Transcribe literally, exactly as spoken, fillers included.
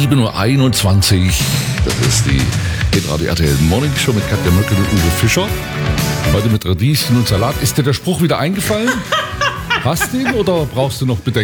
sieben Uhr einundzwanzig. Das ist die Hitradio R T L Morning Show mit Katja Möckel und Uwe Fischer. Heute mit Radieschen und Salat. Ist dir der Spruch wieder eingefallen? Hast du ihn oder brauchst du noch Bedenkzeit?